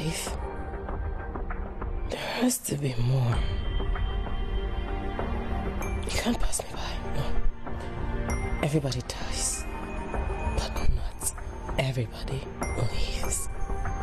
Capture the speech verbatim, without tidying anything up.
life, there has to be more. You can't pass me by, no. Everybody dies, but not everybody leaves.